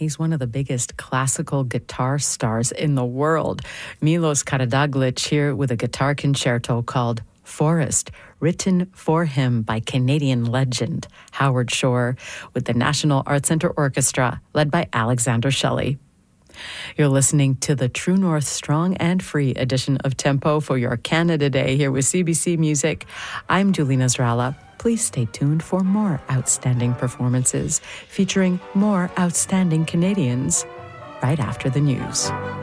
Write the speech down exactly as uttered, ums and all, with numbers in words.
He's one of the biggest classical guitar stars in the world. Milos Karadzic here with a guitar concerto called Forest, written for him by Canadian legend Howard Shore, with the National Arts Centre Orchestra, led by Alexander Shelley. You're listening to the True North Strong and Free edition of Tempo for your Canada Day here with C B C Music. I'm Julie Nasrallah. Please stay tuned for more outstanding performances featuring more outstanding Canadians right after the news.